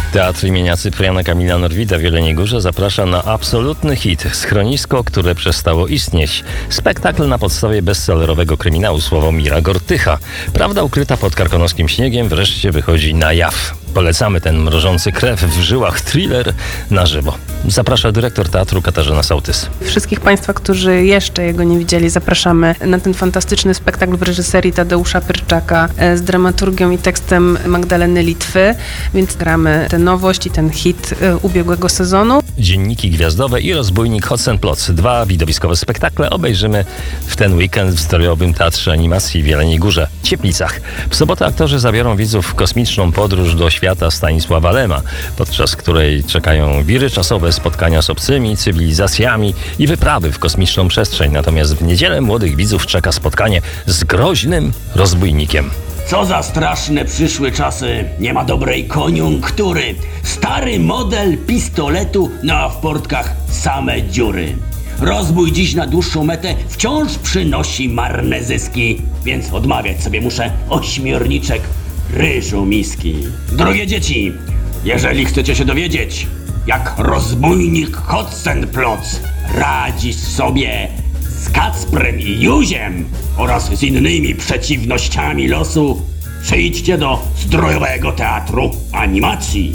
Teatr imienia Cypriana Kamila Norwida w Jeleniej Górze zaprasza na absolutny hit Schronisko, które przestało istnieć. Spektakl na podstawie bestsellerowego kryminału Sławomira Gortycha. Prawda ukryta pod karkonoskim śniegiem wreszcie wychodzi na jaw. Polecamy ten mrożący krew w żyłach thriller na żywo. Zaprasza dyrektor teatru Katarzyna Sołtys. Wszystkich Państwa, którzy jeszcze jego nie widzieli, zapraszamy na ten fantastyczny spektakl w reżyserii Tadeusza Pyrczaka z dramaturgią i tekstem Magdaleny Litwy, więc gramy tę nowość i ten hit ubiegłego sezonu. Dzienniki gwiazdowe i Rozbójnik Hotzenplotz. 2 widowiskowe spektakle obejrzymy w ten weekend w Strojowym Teatrze Animacji w Jeleniej Górze, Cieplicach. W sobotę aktorzy zabiorą widzów w kosmiczną podróż do świata Stanisława Lema, podczas której czekają wiry czasowe, spotkania z obcymi cywilizacjami i wyprawy w kosmiczną przestrzeń. Natomiast w niedzielę młodych widzów czeka spotkanie z groźnym rozbójnikiem. Co za straszne przyszłe czasy, nie ma dobrej koniunktury. Stary model pistoletu, no a w portkach same dziury. Rozbój dziś na dłuższą metę wciąż przynosi marne zyski, więc odmawiać sobie muszę ośmiorniczek ryżu miski. Drogie dzieci, jeżeli chcecie się dowiedzieć, jak rozbójnik Hotzenplotz radzi sobie z Kacprem i Józiem oraz z innymi przeciwnościami losu, przyjdźcie do Strojowego Teatru Animacji.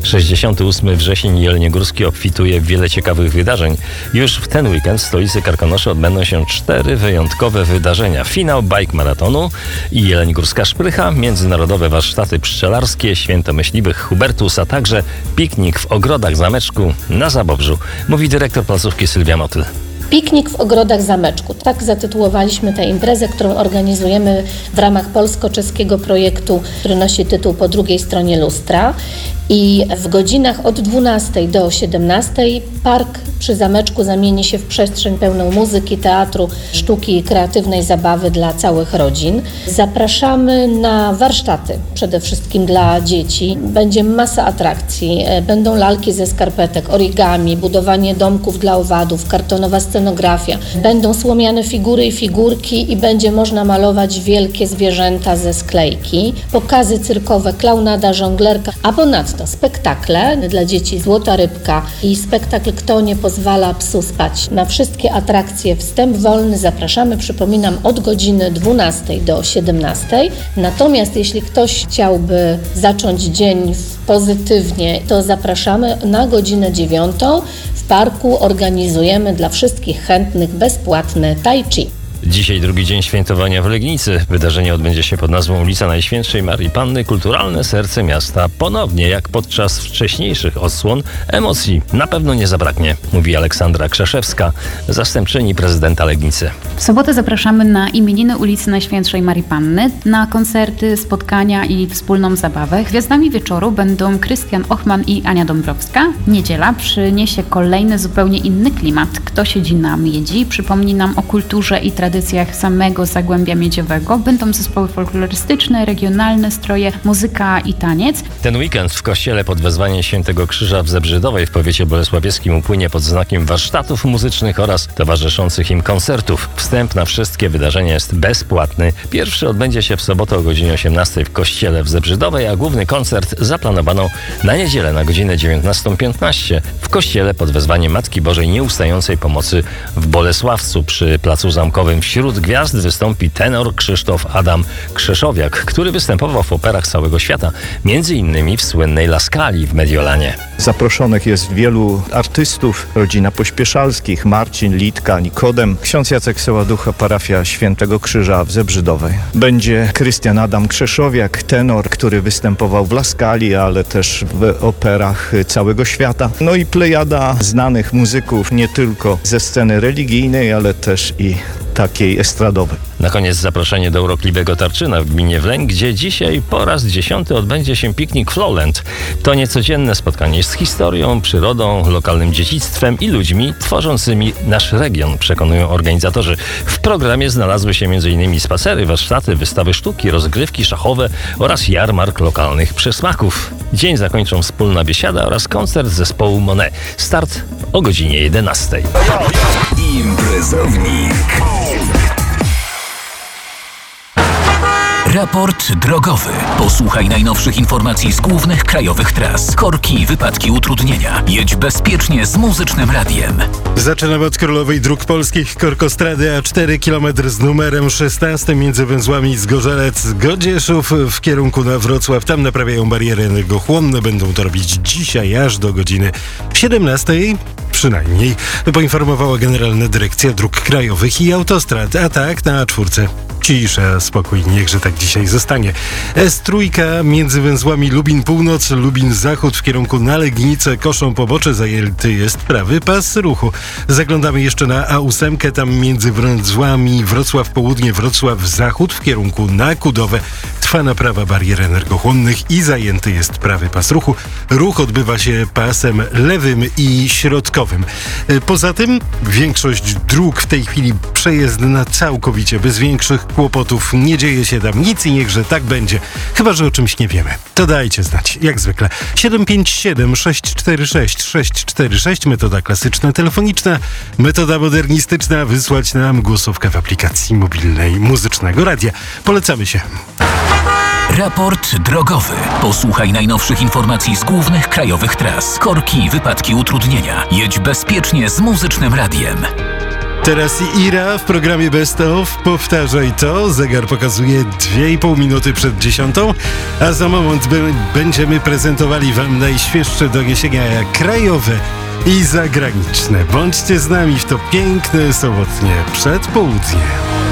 68. wrzesień jeleniogórski obfituje w wiele ciekawych wydarzeń. Już w ten weekend w stolicy Karkonoszy odbędą się 4 wyjątkowe wydarzenia. Finał bike maratonu i jeleniogórska szprycha, międzynarodowe warsztaty pszczelarskie, święto myśliwych Hubertus, a także piknik w ogrodach zameczku na Zabobrzu, mówi dyrektor placówki Sylwia Motyl. Piknik w ogrodach zameczku. Tak zatytułowaliśmy tę imprezę, którą organizujemy w ramach polsko-czeskiego projektu, który nosi tytuł Po drugiej stronie lustra. I w godzinach od 12 do 17 park przy zameczku zamieni się w przestrzeń pełną muzyki, teatru, sztuki i kreatywnej zabawy dla całych rodzin. Zapraszamy na warsztaty, przede wszystkim dla dzieci. Będzie masa atrakcji, będą lalki ze skarpetek, origami, budowanie domków dla owadów, kartonowa scenografia. Będą słomiane figury i figurki i będzie można malować wielkie zwierzęta ze sklejki. Pokazy cyrkowe, klaunada, żonglerka, a ponadto spektakle dla dzieci Złota Rybka i spektakl Kto nie pozwala psu spać. Na wszystkie atrakcje wstęp wolny, zapraszamy, przypominam, od godziny 12 do 17. Natomiast jeśli ktoś chciałby zacząć dzień pozytywnie, to zapraszamy na godzinę 9. W parku organizujemy dla wszystkich chętnych bezpłatne tai chi. Dzisiaj drugi dzień świętowania w Legnicy. Wydarzenie odbędzie się pod nazwą Ulica Najświętszej Marii Panny. Kulturalne serce miasta. Ponownie, jak podczas wcześniejszych odsłon, emocji na pewno nie zabraknie, mówi Aleksandra Krzeszewska, zastępczyni prezydenta Legnicy. W sobotę zapraszamy na imieniny ulicy Najświętszej Marii Panny, na koncerty, spotkania i wspólną zabawę. Gwiazdami wieczoru będą Krystian Ochman i Ania Dąbrowska. Niedziela przyniesie kolejny zupełnie inny klimat. Kto siedzi na miedzi, przypomni nam o kulturze i tradycjach samego Zagłębia Miedziowego. Będą zespoły folklorystyczne, regionalne, stroje, muzyka i taniec. Ten weekend w kościele pod wezwaniem Świętego Krzyża w Zebrzydowej w powiecie bolesławieckim upłynie pod znakiem warsztatów muzycznych oraz towarzyszących im koncertów. Wstęp na wszystkie wydarzenia jest bezpłatny. Pierwszy odbędzie się w sobotę o godzinie 18 w kościele w Zebrzydowej, a główny koncert zaplanowano na niedzielę na godzinę 19:15 w kościele pod wezwaniem Matki Bożej Nieustającej Pomocy w Bolesławcu przy Placu Zamkowym. Wśród gwiazd wystąpi tenor Krzysztof Adam Krzeszowiak, który występował w operach całego świata, między innymi w słynnej Laskali w Mediolanie. Zaproszonych jest wielu artystów, rodzina Pośpieszalskich, Marcin, Litka, Nikodem, ksiądz Jacek Soładucha, parafia Świętego Krzyża w Zebrzydowej. Będzie Krystian Adam Krzeszowiak, tenor, który występował w Laskali, ale też w operach całego świata. No i plejada znanych muzyków, nie tylko ze sceny religijnej, ale też i takiej estradowej. Na koniec zaproszenie do urokliwego Tarczyna w gminie Wleń, gdzie dzisiaj po raz 10 odbędzie się piknik Flowland. To niecodzienne spotkanie z historią, przyrodą, lokalnym dziedzictwem i ludźmi tworzącymi nasz region, przekonują organizatorzy. W programie znalazły się m.in. spacery, warsztaty, wystawy sztuki, rozgrywki szachowe oraz jarmark lokalnych przysmaków. Dzień zakończą wspólna biesiada oraz koncert zespołu Monet. Start o godzinie 11. Imprezownik. Raport drogowy. Posłuchaj najnowszych informacji z głównych krajowych tras. Korki, wypadki, utrudnienia. Jedź bezpiecznie z Muzycznym Radiem. Zaczynamy od Królowej Dróg Polskich, Korkostrady A4, kilometr z numerem 16 między węzłami Zgorzelec-Godzieszów w kierunku na Wrocław. Tam naprawiają bariery energochłonne. Będą to robić dzisiaj aż do godziny 17. Przynajmniej poinformowała Generalna Dyrekcja Dróg Krajowych i Autostrad. A tak na A4. Cisza, spokój, niechże tak dzisiaj zostanie. S3 między węzłami Lubin Północ, Lubin Zachód w kierunku na Legnicę, Koszą Pobocze zajęty jest prawy pas ruchu. Zaglądamy jeszcze na A8, tam między węzłami Wrocław Południe, Wrocław Zachód w kierunku na Kudowę. Trwa naprawa barier energochłonnych i zajęty jest prawy pas ruchu. Ruch odbywa się pasem lewym i środkowym. Poza tym większość dróg w tej chwili przejezdna całkowicie bez większych kłopotów. Nie dzieje się tam nic i niechże tak będzie. Chyba że o czymś nie wiemy. To dajcie znać, jak zwykle. 757 646 646, metoda klasyczna, telefoniczna, metoda modernistyczna, wysłać nam głosówkę w aplikacji mobilnej Muzycznego Radia. Polecamy się. Raport drogowy. Posłuchaj najnowszych informacji z głównych krajowych tras. Korki, wypadki, utrudnienia. Jedź bezpiecznie z Muzycznym Radiem. Teraz Ira w programie Best of. Powtarzaj to. Zegar pokazuje 2,5 minuty przed 10, a za moment będziemy prezentowali wam najświeższe doniesienia krajowe i zagraniczne. Bądźcie z nami w to piękne sobotnie przedpołudnie.